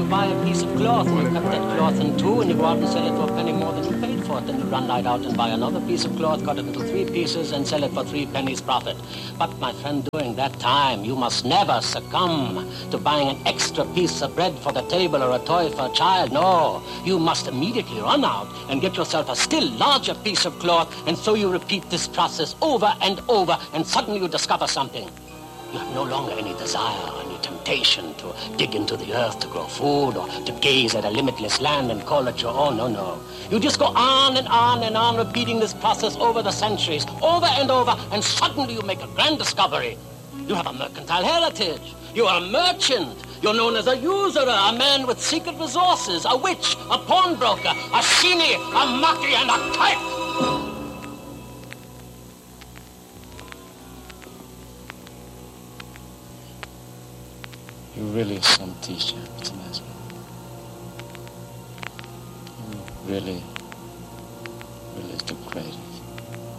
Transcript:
buy a piece of cloth, and you cut that cloth in two, and you go out and sell it for a penny more than you paid for it. Then you run right out and buy another piece of cloth, cut it into 3 pieces, and sell it for 3 pennies profit. But, my friend, during that time, you must never succumb to buying an extra piece of bread for the table or a toy for a child. No, you must immediately run out and get yourself a still larger piece of cloth, and so you repeat this process over and over, and suddenly you discover something. You have no longer any desire, any temptation to dig into the earth to grow food or to gaze at a limitless land and call it your own. No, no. You just go on and on and on repeating this process over the centuries, over and over, and suddenly you make a grand discovery. You have a mercantile heritage. You are a merchant. You're known as a usurer, a man with secret resources, a witch, a pawnbroker, a sheeny, a mucky, and a kite. You're really some teacher, Mr. Nesbitt. You really, really the greatest.